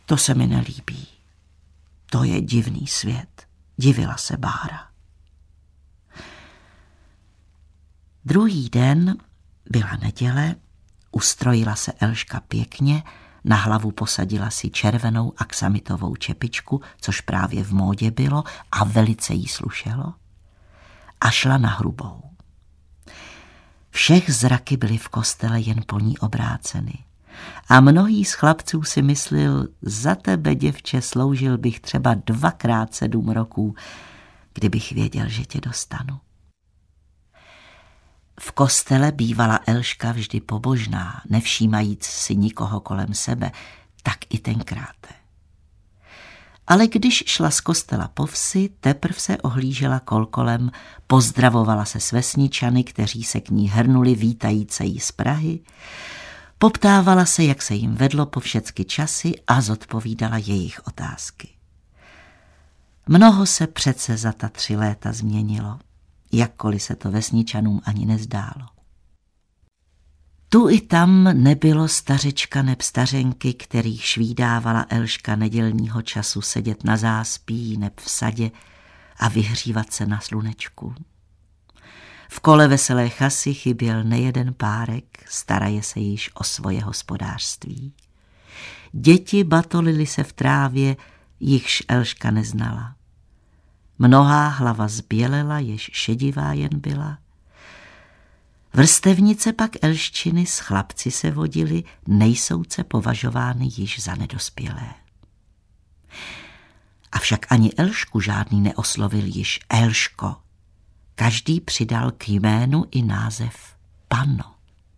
To se mi nelíbí. To je divný svět, divila se Bára. Druhý den byla neděle, ustrojila se Elška pěkně, na hlavu posadila si červenou aksamitovou čepičku, což právě v módě bylo a velice jí slušelo, a šla na Hrubou. Všech zraky byly v kostele jen po ní obráceny a mnohý z chlapců si myslel, za tebe, děvče, sloužil bych třeba 2x 7 roků, kdybych věděl, že tě dostanu. V kostele bývala Elška vždy pobožná, nevšímajíc si nikoho kolem sebe, tak i tenkrát. Ale když šla z kostela po vsi, teprv se ohlížela kolem, pozdravovala se s vesničany, kteří se k ní hrnuli vítajíce jí z Prahy, poptávala se, jak se jim vedlo po všecky časy a zodpovídala jejich otázky. Mnoho se přece za ta 3 léta změnilo, jakkoliv se to vesničanům ani nezdálo. Tu i tam nebylo stařečka neb stařenky, kterých vídávala Elška nedělního času sedět na záspí neb v sadě a vyhřívat se na slunečku. V kole veselé chasy chyběl nejeden párek, staraje se již o svoje hospodářství. Děti batolily se v trávě, jichž Elška neznala. Mnohá hlava zbělela, jež šedivá jen byla. Vrstevnice pak Elščiny s chlapci se vodily, nejsouce považovány již za nedospělé. Avšak ani Elšku žádný neoslovil již Elško. Každý přidal k jménu i název Panno.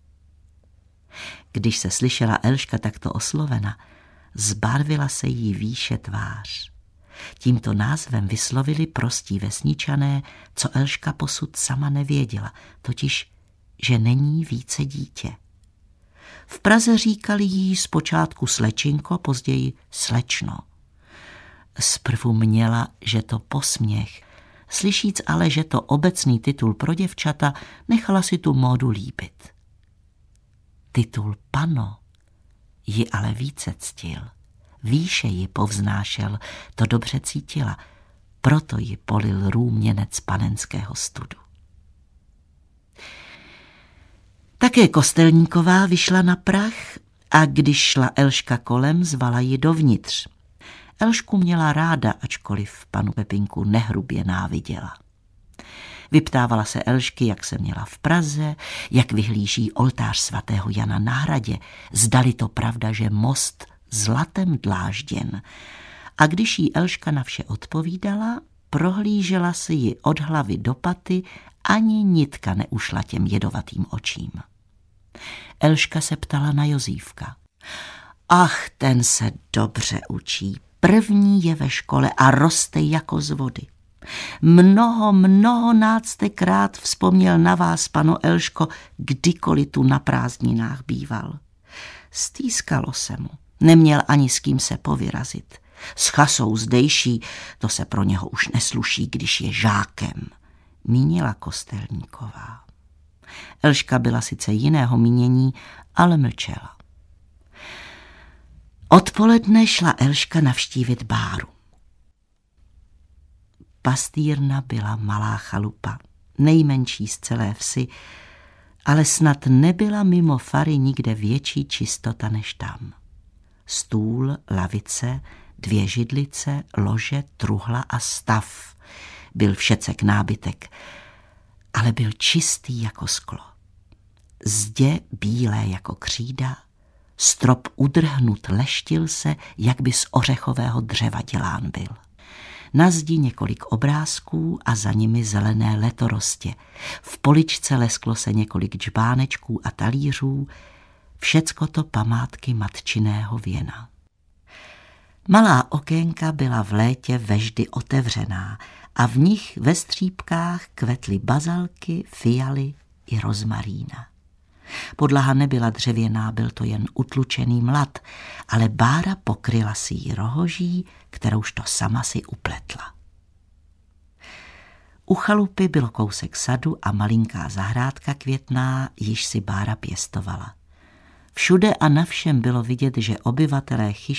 Když se slyšela Elška takto oslovena, zbarvila se jí výše tvář. Tímto názvem vyslovili prostí vesničané, co Elška posud sama nevěděla, totiž, že není více dítě. V Praze říkali jí zpočátku slečinko, později slečno. Zprvu měla, že to posměch, slyšíc ale, že to obecný titul pro děvčata, nechala si tu módu líbit. Titul Panno ji ale více ctil. Výše ji povznášel, to dobře cítila, proto ji polil růměnec panenského studu. Také Kostelníková vyšla na prach a když šla Elška kolem, zvala ji dovnitř. Elšku měla ráda, ačkoliv panu Pepinku nehrubě náviděla. Vyptávala se Elšky, jak se měla v Praze, jak vyhlíží oltář svatého Jana na hradě, zdali to pravda, že most zlatem dlážděn. A když jí Elška na vše odpovídala, prohlížela si ji od hlavy do paty, ani nitka neušla těm jedovatým očím. Elška se ptala na Jozífka. Ach, ten se dobře učí, první je ve škole a roste jako z vody. Mnohonáctekrát vzpomněl na vás, pano Elško, kdykoliv tu na prázdninách býval. Stýskalo se mu, neměl ani s kým se povyrazit. S chasou zdejší, to se pro něho už nesluší, když je žákem, mínila Kostelníková. Elška byla sice jiného mínění, ale mlčela. Odpoledne šla Elška navštívit Báru. Pastýrna byla malá chalupa, nejmenší z celé vsi, ale snad nebyla mimo fary nikde větší čistota než tam. Stůl, lavice, 2 židlice, lože, truhla a stav. Byl všecek nábytek, ale byl čistý jako sklo. Zdě bílé jako křída, strop udrhnut leštil se, jak by z ořechového dřeva dělán byl. Na zdi několik obrázků a za nimi zelené letorostě. V poličce lesklo se několik džbánečků a talířů, všecko to památky matčiného věna. Malá okénka byla v létě veždy otevřená a v nich ve střípkách kvetly bazalky, fialy i rozmarína. Podlaha nebyla dřevěná, byl to jen utlučený mlad, ale Bára pokryla si ji rohoží, kterouž to sama si upletla. U chalupy bylo kousek sadu a malinká zahrádka květná, již si Bára pěstovala. Všude a na všem bylo vidět, že obyvatelé